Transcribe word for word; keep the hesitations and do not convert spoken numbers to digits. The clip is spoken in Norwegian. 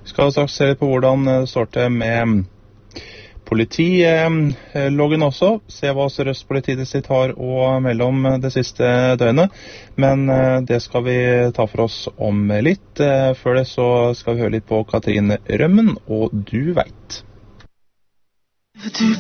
Vi skal straks se litt på hvordan det står til med politiloggen også. Se hva Sør-Øst politidistrikt har å melde om det siste døgnet. Men det skal vi ta for oss om litt. Før det så skal vi høre litt på Katrine Rømmen, og du vet.